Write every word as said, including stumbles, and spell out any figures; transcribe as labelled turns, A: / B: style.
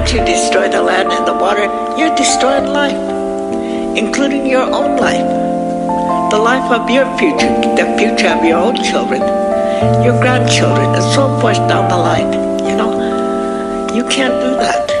A: once you destroy the land and the water, you're destroying life, including your own life, the life of your future, the future of your own children, your grandchildren, and so forth down the line. You know, you can't do that.